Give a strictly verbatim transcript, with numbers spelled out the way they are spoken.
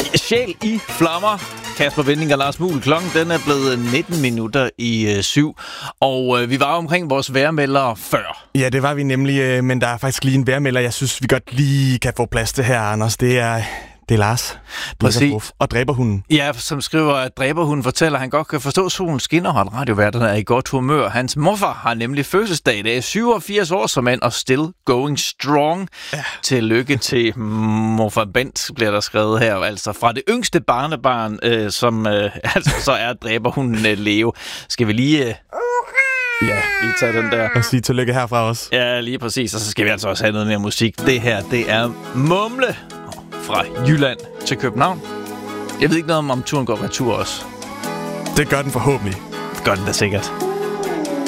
Sjæl i flammer. Kasper Winding og Lars Muhl. Klokken den er blevet nitten minutter i øh, syv. Og øh, vi var omkring vores vejrmeldere før. Ja, det var vi nemlig, øh, men der er faktisk lige en vejrmelder, jeg synes, vi godt lige kan få plads til her, Anders. Det er... Det er Lars. Præcis. Og dræberhunden. Ja, som skriver, at dræberhunden fortæller, at han godt kan forstå solen skinner, og radioværterne er i godt humør. Hans morfar har nemlig fødselsdag. Det er syvogfirs år som mand, og still going strong. Ja. Tillykke til morfar Bent, bliver der skrevet her. Altså fra det yngste barnebarn, øh, som øh, altså, så er dræberhunden øh, Leo. Skal vi lige... Øh Ja, lige tage den der. Og sige tillykke herfra også. Ja, lige præcis. Og så skal vi altså også have noget mere musik. Det her, det er Mumle fra Jylland til København. Jeg ved ikke noget om, om turen går retur også. Det gør den forhåbentlig. Det gør den da sikkert.